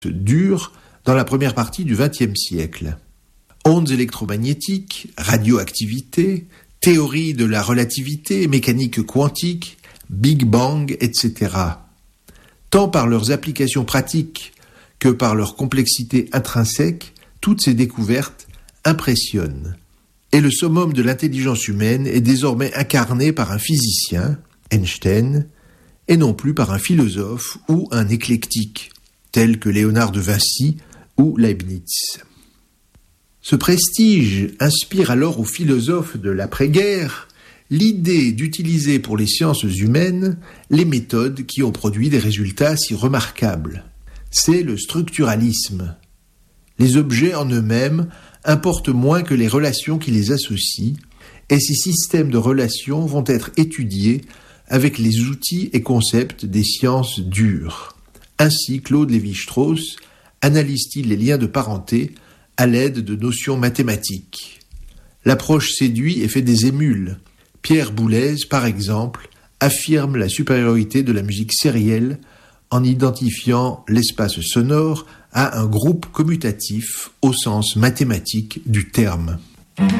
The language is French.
dures dans la première partie du XXe siècle. Ondes électromagnétiques, radioactivité, théorie de la relativité, mécanique quantique, Big Bang, etc. Tant par leurs applications pratiques que par leur complexité intrinsèque, toutes ces découvertes impressionnent. Et le summum de l'intelligence humaine est désormais incarné par un physicien, Einstein, et non plus par un philosophe ou un éclectique, tel que Léonard de Vinci ou Leibniz. Ce prestige inspire alors aux philosophes de l'après-guerre l'idée d'utiliser pour les sciences humaines les méthodes qui ont produit des résultats si remarquables. C'est le structuralisme. Les objets en eux-mêmes importent moins que les relations qui les associent, et ces systèmes de relations vont être étudiés avec les outils et concepts des sciences dures. Ainsi, Claude Lévi-Strauss analyse-t-il les liens de parenté à l'aide de notions mathématiques. L'approche séduit et fait des émules. Pierre Boulez, par exemple, affirme la supériorité de la musique sérielle en identifiant l'espace sonore à un groupe commutatif au sens mathématique du terme.